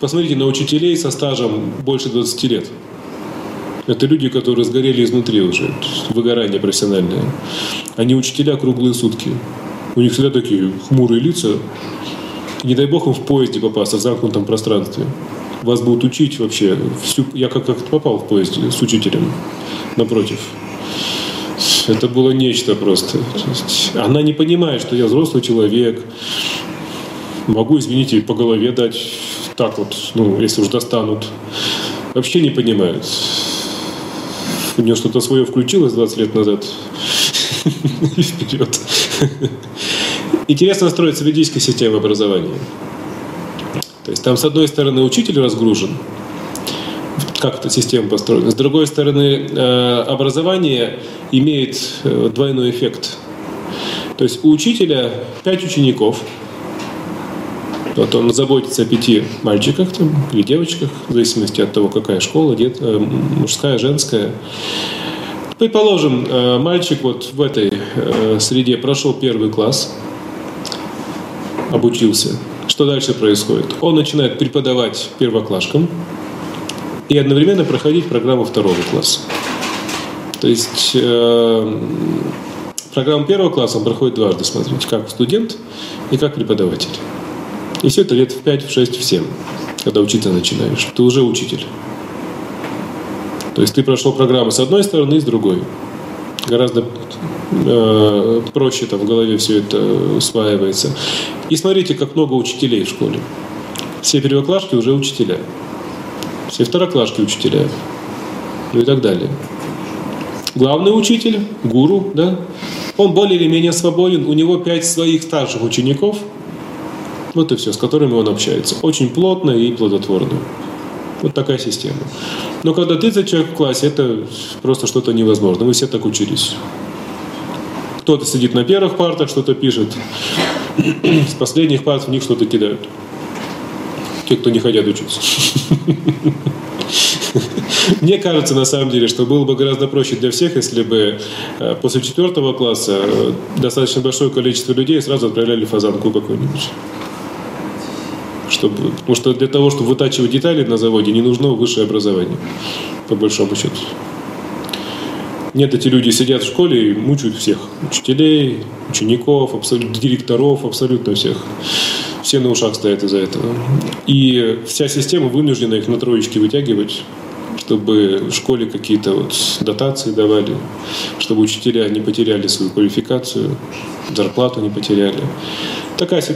посмотрите на учителей со стажем больше 20 лет. Это люди, которые сгорели изнутри уже, выгорание профессиональное. Они учителя круглые сутки. У них всегда такие хмурые лица. Не дай бог им в поезде попасться, в замкнутом пространстве. Вас будут учить вообще. Я как-то попал в поезде с учителем напротив. Это было нечто просто. Она не понимает, что я взрослый человек. Могу, извините, по голове дать так вот, если уж достанут. Вообще не понимает. У нее что-то свое включилось 20 лет назад. И вперед. Интересно строится ведическая система образования. То есть там, с одной стороны, учитель разгружен, как эта система построена. С другой стороны, образование имеет двойной эффект. То есть у учителя 5 учеников. Вот он заботится о 5 мальчиках там, или девочках, в зависимости от того, какая школа, мужская, женская. Предположим, мальчик вот в этой среде прошел 1 класс, обучился. Что дальше происходит? Он начинает преподавать первоклашкам и одновременно проходить программу 2 класса. То есть программу 1 класса он проходит дважды, смотрите, как студент и как преподаватель. И все это лет в 5, в 6, в 7, когда учиться начинаешь. Ты уже учитель. То есть ты прошел программу с одной стороны и с другой. Гораздо проще там в голове все это усваивается. И смотрите, как много учителей в школе. Все первоклашки уже учителя. Все второклашки учителя. Ну и так далее. Главный учитель, гуру, да, он более или менее свободен. У него 5 своих старших учеников. Вот и все, с которыми он общается. Очень плотно и плодотворно. Вот такая система. Но когда 30 человек в классе, это просто что-то невозможно. Мы все так учились. Кто-то сидит на первых партах, что-то пишет. С последних парт в них что-то кидают. Те, кто не хотят учиться. Мне кажется, на самом деле, что было бы гораздо проще для всех, если бы после 4 класса достаточно большое количество людей сразу отправляли в фазанку какую-нибудь. Потому что для того, чтобы вытачивать детали на заводе, не нужно высшее образование, по большому счету. Нет, эти люди сидят в школе и мучают всех. Учителей, учеников, директоров, абсолютно всех. Все на ушах стоят из-за этого. И вся система вынуждена их на троечки вытягивать, чтобы в школе какие-то вот дотации давали, чтобы учителя не потеряли свою квалификацию, зарплату не потеряли. Такая